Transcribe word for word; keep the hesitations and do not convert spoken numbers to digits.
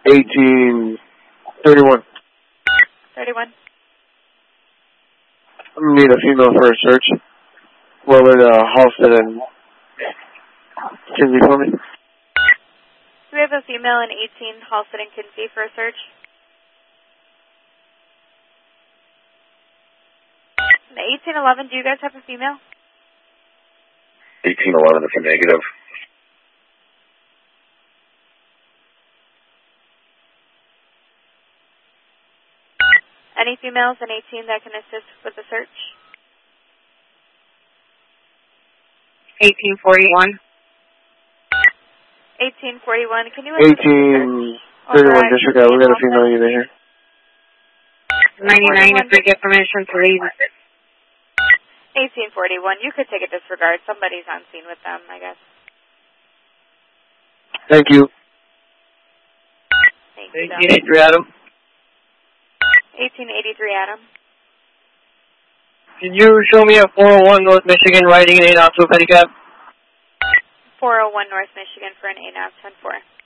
eighteen thirty-one. thirty-one. I'm going to need a female for a search. Well, in uh, Halston and Kinsey for me. We have a female in eighteen Halston and Kinsey for a search. In eighteen eleven, do you guys have a female? eighteen eleven is a negative. Any females in eighteen that can assist with the search? eighteen forty-one. eighteen forty-one, can you assist eighteen thirty-one, disregard. We got a female unit here. ninety-nine, if we get permission to leave. eighteen forty-one, you could take a disregard. Somebody's on scene with them, I guess. Thank you. Thank you. eighteen eighty-three, Adam. eighteen eighty-three, Adam. Can you show me a four oh one North Michigan riding an eight oh two pedicab? four oh one North Michigan for an eight oh ten four.